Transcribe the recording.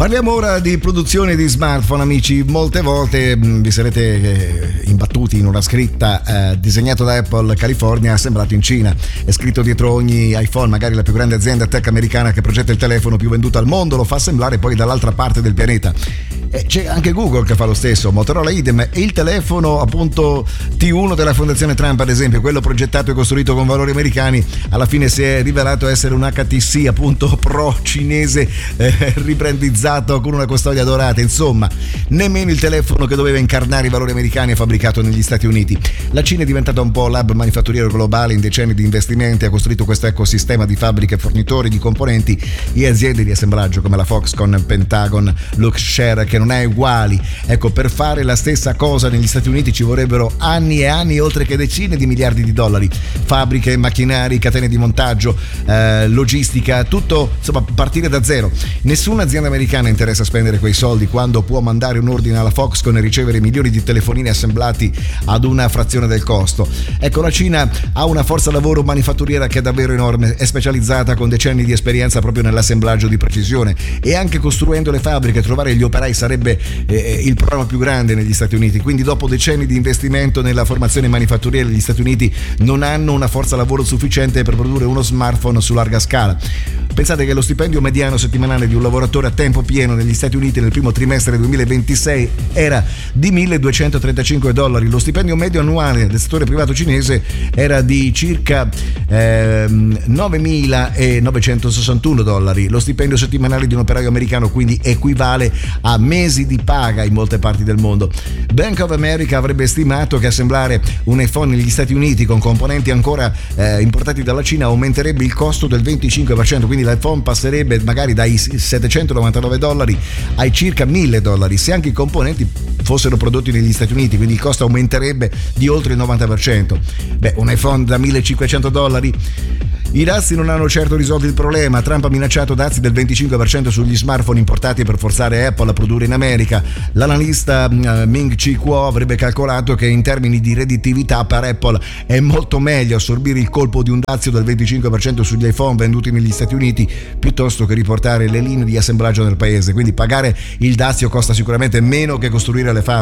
Parliamo ora di produzione di smartphone, amici. Molte volte vi sarete imbattuti in una scritta disegnato da Apple California, assemblato in Cina. È scritto dietro ogni iPhone, magari la più grande azienda tech americana che progetta il telefono più venduto al mondo, lo fa assemblare poi dall'altra parte del pianeta. E c'è anche Google che fa lo stesso, Motorola idem, e il telefono appunto T1 della Fondazione Trump, ad esempio, quello progettato e costruito con valori americani, alla fine si è rivelato essere un HTC appunto pro cinese, ribrandizzato con una custodia dorata. Insomma, nemmeno il telefono che doveva incarnare i valori americani è fabbricato negli Stati Uniti. La Cina è diventata un po' l'hub manifatturiero globale in decenni di investimenti, ha costruito questo ecosistema di fabbriche e fornitori di componenti e aziende di assemblaggio come la Foxconn, Pentagon, Luxshare, che non è uguali. Ecco, per fare la stessa cosa negli Stati Uniti ci vorrebbero anni e anni, oltre che decine di miliardi di dollari. Fabbriche, macchinari, catene di montaggio, logistica, tutto, insomma, partire da zero. Nessuna azienda americana interessa spendere quei soldi quando può mandare un ordine alla Foxconn e ricevere milioni di telefonini assemblati ad una frazione del costo. Ecco, la Cina ha una forza lavoro manifatturiera che è davvero enorme, è specializzata con decenni di esperienza proprio nell'assemblaggio di precisione, e anche costruendo le fabbriche trovare gli operai sarebbe il problema più grande negli Stati Uniti. Quindi dopo decenni di investimento nella formazione manifatturiera, gli Stati Uniti non hanno una forza lavoro sufficiente per produrre uno smartphone su larga scala. Pensate che lo stipendio mediano settimanale di un lavoratore a tempo pieno negli Stati Uniti nel primo trimestre 2026 era di $1.235. Lo stipendio medio annuale del settore privato cinese era di circa $9.961. Lo stipendio settimanale di un operaio americano quindi equivale a mesi di paga in molte parti del mondo. Bank of America avrebbe stimato che assemblare un iPhone negli Stati Uniti con componenti ancora importati dalla Cina aumenterebbe il costo del 25%, quindi l'iPhone passerebbe magari dai $799 ai circa $1.000 se anche i componenti fossero prodotti negli Stati Uniti, quindi il costo aumenterebbe di oltre il 90%. Un iPhone da $1.500. I dazi non hanno certo risolto il problema. Trump ha minacciato dazi del 25% sugli smartphone importati per forzare Apple a produrre in America. L'analista Ming-Chi Kuo avrebbe calcolato che in termini di redditività per Apple è molto meglio assorbire il colpo di un dazio del 25% sugli iPhone venduti negli Stati Uniti piuttosto che riportare le linee di assemblaggio nel paese. Quindi pagare il dazio costa sicuramente meno che costruire le fabbriche.